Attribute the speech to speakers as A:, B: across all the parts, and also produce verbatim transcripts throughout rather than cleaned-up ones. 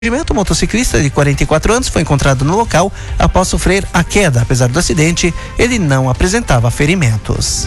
A: O motociclista de quarenta e quatro anos foi encontrado no local após sofrer a queda. Apesar do acidente, ele não apresentava ferimentos.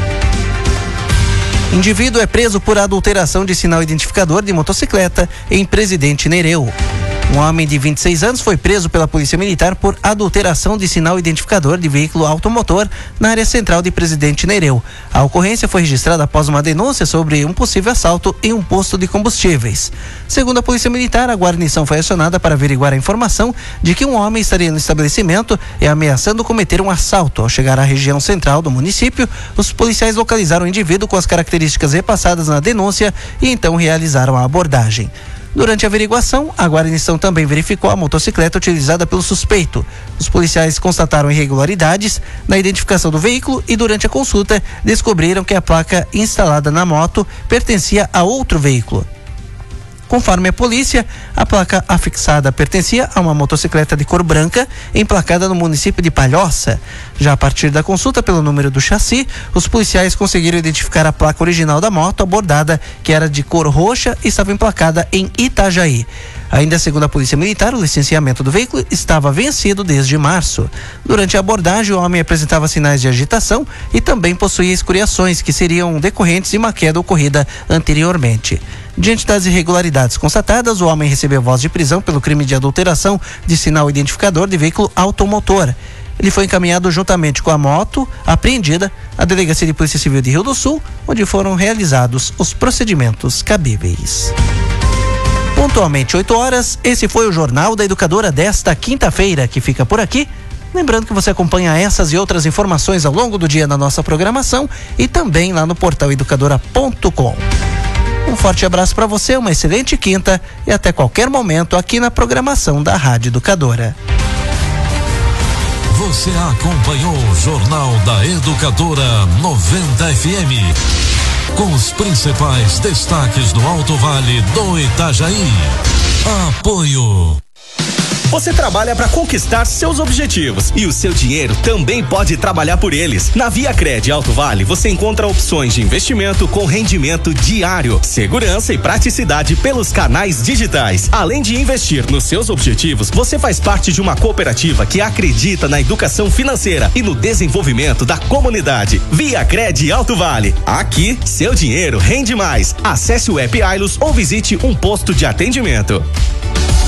A: Indivíduo é preso por adulteração de sinal identificador de motocicleta em Presidente Nereu. Um homem de vinte e seis anos foi preso pela Polícia Militar por adulteração de sinal identificador de veículo automotor na área central de Presidente Nereu. A ocorrência foi registrada após uma denúncia sobre um possível assalto em um posto de combustíveis. Segundo a Polícia Militar, a guarnição foi acionada para averiguar a informação de que um homem estaria no estabelecimento e ameaçando cometer um assalto. Ao chegar à região central do município, os policiais localizaram o indivíduo com as características repassadas na denúncia e então realizaram a abordagem. Durante a averiguação, a guarnição também verificou a motocicleta utilizada pelo suspeito. Os policiais constataram irregularidades na identificação do veículo e, durante a consulta, descobriram que a placa instalada na moto pertencia a outro veículo. Conforme a polícia, a placa afixada pertencia a uma motocicleta de cor branca, emplacada no município de Palhoça. Já a partir da consulta pelo número do chassi, os policiais conseguiram identificar a placa original da moto abordada, que era de cor roxa e estava emplacada em Itajaí. Ainda segundo a Polícia Militar, o licenciamento do veículo estava vencido desde março. Durante a abordagem, o homem apresentava sinais de agitação e também possuía escoriações que seriam decorrentes de uma queda ocorrida anteriormente. Diante das irregularidades constatadas, o homem recebeu voz de prisão pelo crime de adulteração de sinal identificador de veículo automotor. Ele foi encaminhado juntamente com a moto apreendida à Delegacia de Polícia Civil de Rio do Sul, onde foram realizados os procedimentos cabíveis. Pontualmente oito horas, esse foi o Jornal da Educadora desta quinta-feira, que fica por aqui. Lembrando que você acompanha essas e outras informações ao longo do dia na nossa programação e também lá no portal educadora ponto com. Um forte abraço para você, uma excelente quinta e até qualquer momento aqui na programação da Rádio Educadora.
B: Você acompanhou o Jornal da Educadora noventa F M. Com os principais destaques do Alto Vale do Itajaí. Apoio.
C: Você trabalha para conquistar seus objetivos e o seu dinheiro também pode trabalhar por eles. Na ViaCred Alto Vale você encontra opções de investimento com rendimento diário, segurança e praticidade pelos canais digitais. Além de investir nos seus objetivos, você faz parte de uma cooperativa que acredita na educação financeira e no desenvolvimento da comunidade. ViaCred Alto Vale. Aqui, seu dinheiro rende mais. Acesse o app Ailos ou visite um posto de atendimento.